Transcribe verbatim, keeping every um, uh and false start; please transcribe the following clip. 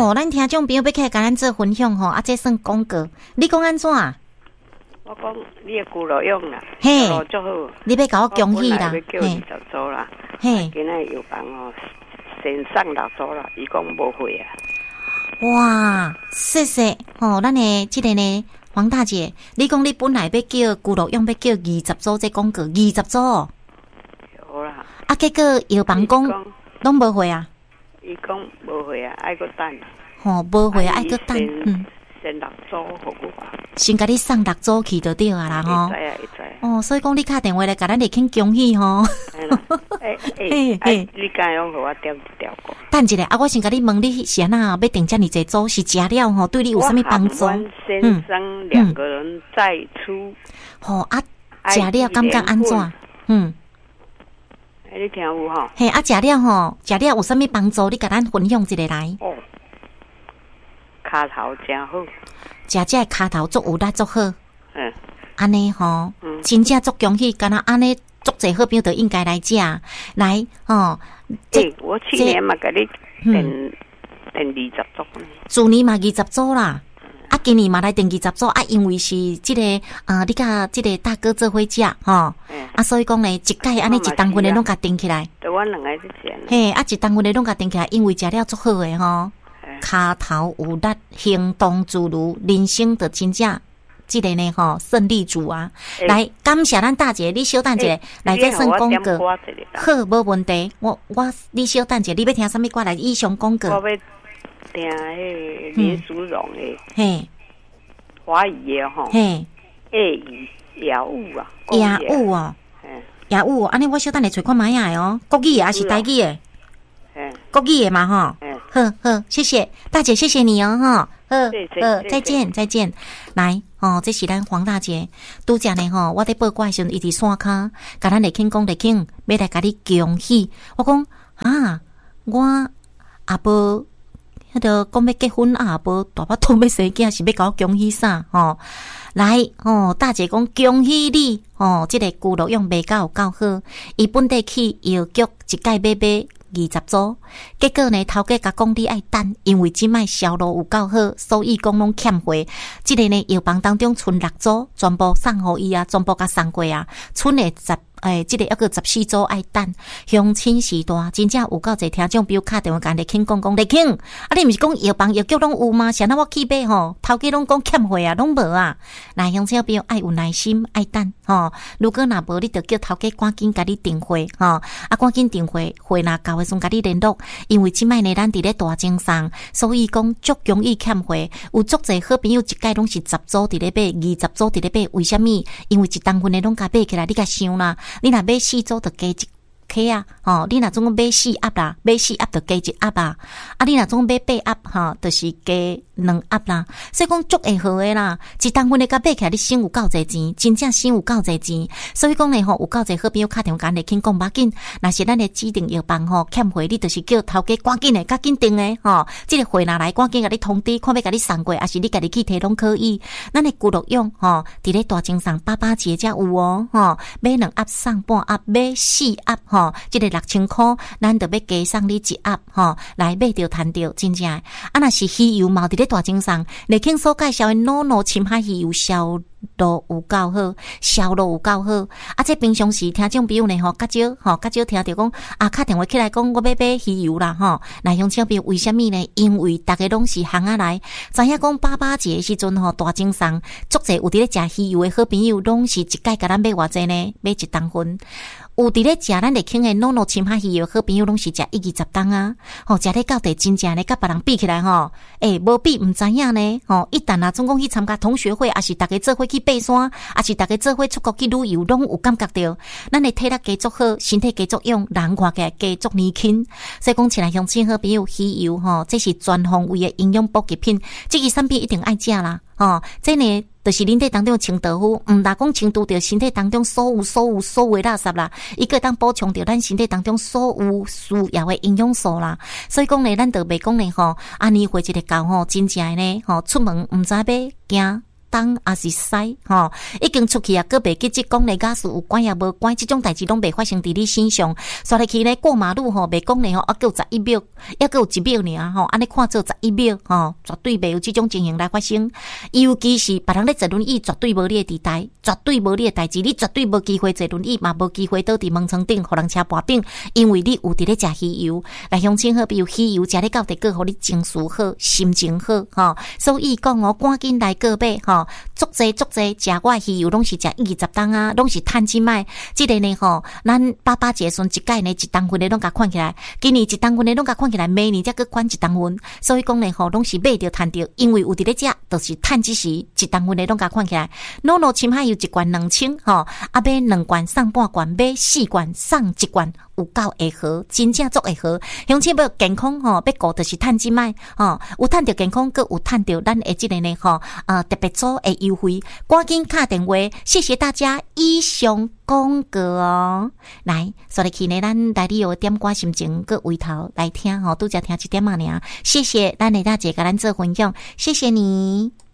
吼，咱听众朋友要起来甲咱做分享吼，啊，这算广告。你讲安怎？ 我讲你的骨肉用啦， 嘿， 足好。 你要甲我恭喜啦， 我叫二十组啦， 嘿， 今仔药房哦，先送六组啦，伊讲无货啊。 哇，谢谢吼，咱的即个呢，黄大姐，你讲你本来要叫骨肉用，要叫二十组这广告，二十组。 有啦。 啊，结果药房讲拢无货啊。 伊讲无货啊，爱个等。 吼，无货爱个等，嗯。 先六组互我。 先甲你送六组去就对啊啦吼。 会知啊，会知。 哦，所以讲你打电话来甲咱立肯恭喜吼。 诶诶诶，你敢用互我调一调过？ 等一下啊，我先甲你问你是安那要订遮尔济组是食了吼，对你有啥物帮助？ 我先生两个人再出。 吼啊，食了感觉安怎？嗯。 你听有吼？ 嘿，啊，食了吼，食了有啥物帮助？你甲咱分享一个来。 哦，骹头真好， 食这骹头足有力足好。 嗯， 安尼吼，真正足恭喜，敢若安尼足侪好朋友都应该来食，来哦。 诶，我去年嘛甲你订订二十组， 去年嘛二十组啦。啊，今年嘛来订二十组啊，因为是即、这个啊、呃，你甲即个大哥做伙食吼，嗯、啊，所以讲呢，一届安尼一当份的拢甲订起来。 对，我两个是这样。 嘿，啊，一当份的拢甲订起来，因为食了足好诶吼，骹头有力，行动自如，人生的真正即个呢吼胜利组啊！欸、来，感谢咱大姐，你稍等一下，欸、来这算广告，好，无问题。我我你稍等一下，你要听啥物歌来？以上广告。 听迄林淑荣的， 嘿， 华语的吼， 嘿， 粤语雅舞啊， 雅舞哦，雅舞，安尼我小等来找看买下哦，国语的还是台语的？国语的嘛吼，好好，谢谢大姐，谢谢你哦哈，好，好，再见再见，来哦，这是咱黄大姐，拄则呢吼，我伫报歌的时阵，伊伫山骹，甲咱来庆讲来庆，要来甲你恭喜，我讲啊，我也无。迄个讲要结婚啊，无大把肚要生囝，是要甲我恭喜啥？吼、哦，来哦，大姐讲恭喜你哦，即、这个骨肉用卖甲有够好，伊本地去药局一届买买二十组，结果呢，头家甲讲你爱等，因为即卖销路有够好，所以讲拢欠货。即、这个呢，药房当中剩六组，全部送互伊啊，全部甲送过啊，剩诶十。诶，即、这个抑个十四组爱等，乡亲时代真正有够侪听众，比如打电话甲你听讲讲，你听啊，你毋是讲药房药局拢有吗？像那我去买吼，头家拢讲欠货啊，拢无啊。来，乡亲朋友爱有耐心，爱等吼。如果若无，你就叫头家赶紧甲你订货吼，啊，赶紧订货，货若到诶时阵甲你联络。因为即摆呢，咱伫咧大精上，所以讲足容易欠货，有足侪好朋友一届拢是十组伫咧买，二十组伫咧买，为虾米？因为一当份诶拢甲买起来，你甲想啦。你若买四组就加一克啊，吼！你若总共买四盒啦，买四盒就加一盒啊。啊，你若总买八盒吼，就是加两盒啦。所以讲足会好诶啦，一当份诶甲买起来，你省有够侪钱，真正省有够侪钱。所以讲呢吼，有够侪好朋友打电话甲你请讲，无要紧。若是咱诶指定药房吼欠货，你就是叫头家赶紧诶，赶紧订诶吼。即、这个货若来，赶紧甲你通知，看要甲你送过，还是你家己去提拢可以。咱诶骨肉用吼，伫咧大精上八八节才有哦吼，买两盒送半盒，买四盒吼。哦，即、这个六千块，咱就要加送你一盒吼，来买着赚着，真正。啊，若是鱼油嘛，伫咧大精上，雷庆所介绍的诺诺深海鱼油销路有够好，销路有够好。啊，这平常时听众朋友呢吼，较少吼，较少听着讲啊，打电话起来讲，我要买鱼油啦吼。来，乡亲朋友为虾米呢？因为大家拢是行啊来，知影讲爸爸节时阵吼，大精上足侪有伫咧食鱼油的好朋友，拢是一届甲咱买偌济呢？买一当份。有伫咧食咱咧傾诶诺诺深海魚油好朋友，拢是食一二十檔啊！吼、哦，食咧到底真正咧，甲別人比起來吼，誒、欸，無比毋知影呢！吼、哦，一旦啊，總講去參加同學會，還是大家做伙去爬山，還是大家做伙出國去旅遊，攏有感覺到，咱誒體力加足好，身體加足勇，人看起來加足年輕。所以講起來鄉親好朋友，魚油吼，這是全方位誒營養補給品，這個產品一定愛食啦！哦，這呢，就是人體當中清豆腐，毋但講清除掉身體當中所有所有所有垃圾啦，伊個當補充掉咱身體當中所有需要的營養素啦。所以講呢，咱就袂講呢吼，啊年歲一個到吼，真正呢吼，出門毋知要行。 东还是西吼，已经出去啊，个袂记即讲咧，假使有关也无关，即种代志拢袂发生伫你身上。刷入去咧过马路吼，袂讲咧吼，啊，够十一秒，抑够一秒尔吼，安尼看做十一秒吼，绝对袂有即种情形来发生。尤其是别人咧坐轮椅，绝对无你的地带，绝对无你的代志，你绝对无机会坐轮椅，嘛无机会倒伫门床顶，互人车跋柄，因为你有伫咧食鱼油，来乡亲好，比如鱼油食咧到底个，互你情绪好，心情好吼。所以讲哦，赶紧来个买吼，足济足济食我鱼油拢是食二十担啊，拢是趁即卖，即个呢吼，咱爸爸节孙一届呢一担份的拢甲款起来，今年一担份的拢甲款起来，明年才个款一担份，所以讲呢吼，拢是买着趁着，因为有伫咧食，就是趁即时一担份的拢甲款起来。诺诺深海有一罐两千吼，啊买两罐送半罐，买四罐送一罐。有够会好，真正足会好。乡亲要健康吼，要顾就是趁即卖吼，有趁着健康，佮有趁着咱的即个呢吼，呃特别组的优惠，赶紧打电话，谢谢大家以上广告哦。来，所以去呢，咱来你有点歌心情，佮回头来听吼，拄则听一点嘛尔。谢谢咱的大姐甲咱做分享，谢谢你。